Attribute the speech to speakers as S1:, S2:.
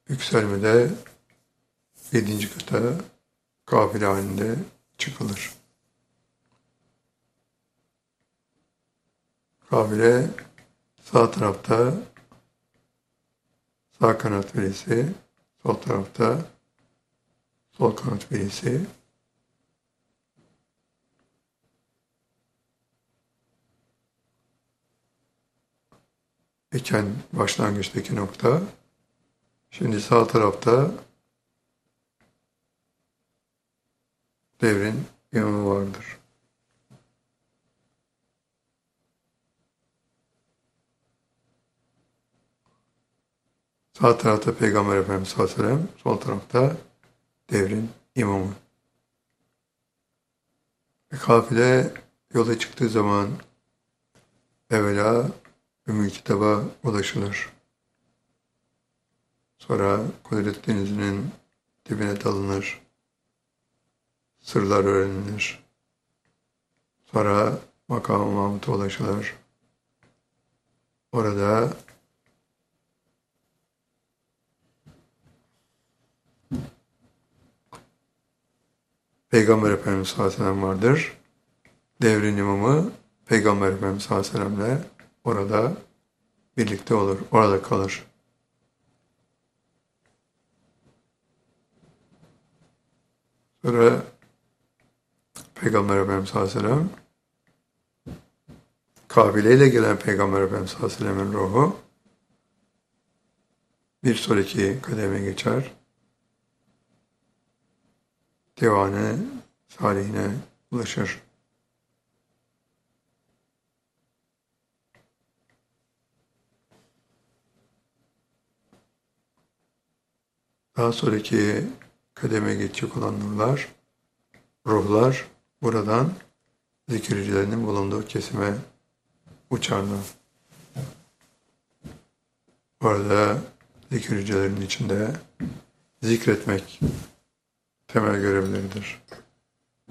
S1: Yükselmede 7. kata kafile halinde çıkılır. Kafile sağ tarafta sağ kanat velisi, sol tarafta sol kanat velisi, iken başlangıçtaki nokta. Şimdi sağ tarafta devrin imamı vardır. Sağ tarafta Peygamber Efendimiz sallallahu aleyhi ve sellem, sol tarafta devrin imamı. Kafile yola çıktığı zaman evvela Ümmü Kitab'a ulaşılır. Sonra Kudret Denizi'nin dibine dalınır. Sırlar öğrenilir. Sonra Makam-ı Mahmud'a ulaşılır. Orada Peygamber Efendimiz sallallahu aleyhi ve sellem vardır. Devrin imamı Peygamber Efendimiz sallallahu aleyhi ve sellem'le orada birlikte olur, orada kalır. Sonra Peygamber Efendimiz sallallahu aleyhi ve sellem, kabileyle gelen Peygamber Efendimiz sallallahu aleyhi ve sellem'in ruhu bir sonraki kademe geçer. Divane salihine ulaşır. Daha sonraki kademe geçecek olan nurlar, ruhlar buradan zikircilerinin bulunduğu kesime uçarlar. Orada zikircilerin içinde zikretmek temel görevleridir.